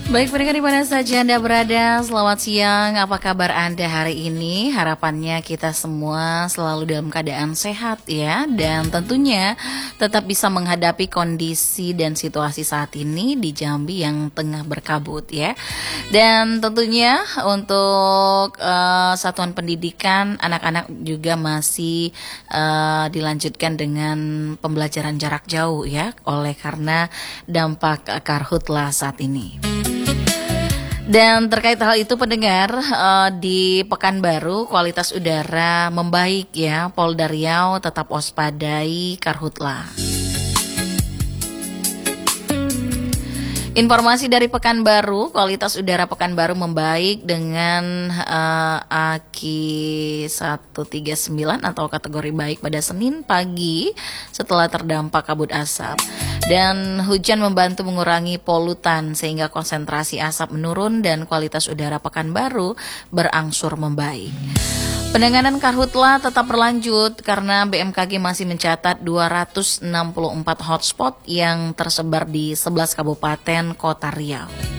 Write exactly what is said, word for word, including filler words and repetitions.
Baik pendengar di mana saja Anda berada, selamat siang. Apa kabar Anda hari ini? Harapannya kita semua selalu dalam keadaan sehat ya, dan tentunya tetap bisa menghadapi kondisi dan situasi saat ini di Jambi yang tengah berkabut ya. Dan tentunya untuk uh, satuan pendidikan anak-anak juga masih uh, dilanjutkan dengan pembelajaran jarak jauh ya, oleh karena dampak karhutla saat ini. Dan terkait hal itu pendengar, uh, di Pekanbaru kualitas udara membaik ya. Polda Riau tetap waspadai karhutla. Informasi dari Pekanbaru, kualitas udara Pekanbaru membaik dengan uh, A Q I seratus tiga puluh sembilan atau kategori baik pada Senin pagi setelah terdampak kabut asap. Dan hujan membantu mengurangi polutan sehingga konsentrasi asap menurun dan kualitas udara Pekanbaru berangsur membaik. Penanganan karhutla tetap berlanjut karena B M K G masih mencatat dua ratus enam puluh empat hotspot yang tersebar di sebelas kabupaten kota Riau.